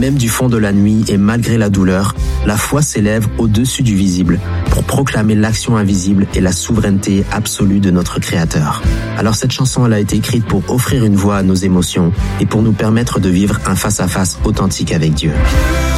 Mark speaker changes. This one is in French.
Speaker 1: même du fond de la nuit et malgré la douleur, la foi s'élève au-dessus du visible pour proclamer l'action invisible et la souveraineté absolue de notre Créateur. Alors cette chanson, elle a été écrite pour offrir une voix à nos émotions et pour nous permettre de vivre un face-à-face authentique avec Dieu.